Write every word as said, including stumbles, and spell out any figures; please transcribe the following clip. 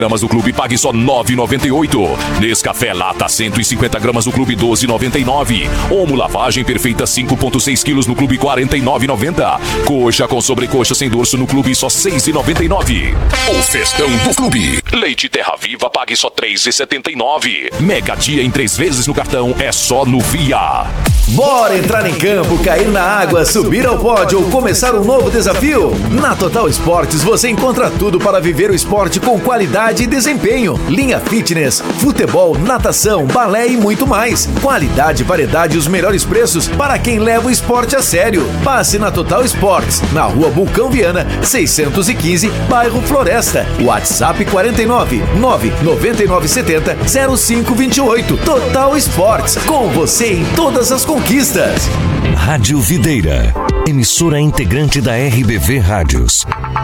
gramas do clube, pague só nove reais e noventa e oito centavos. Nescafé Lata cento e cinquenta gramas do clube, doze reais e noventa e nove centavos. Omo lavagem perfeita cinco vírgula seis quilos no clube, quarenta e nove reais e noventa centavos. Coxa com sobrecoxa sem dorso no clube, só seis reais e noventa e nove centavos. O festão do clube. Leite Terra Viva, pague só três reais e setenta e nove centavos. Mega Dia em três vezes no cartão, é só no Via. Bora entrar em campo, cair na água, subir ao pódio ou começar um novo desafio? Na Total Esportes você encontra tudo para viver o esporte com qualidade e desempenho. Linha fitness, futebol, natação, balé e muito mais. Qualidade, variedade e os melhores preços para quem leva o esporte a sério. Passe na Total Esportes, na rua Vulcão Viana, seiscentos e quinze, bairro Floresta. WhatsApp quarenta e nove, nove nove nove sete zero, zero cinco dois oito. Total Esportes, com você em todas as conquistas. Rádio Videira, emissora integrante da R B V Rádios.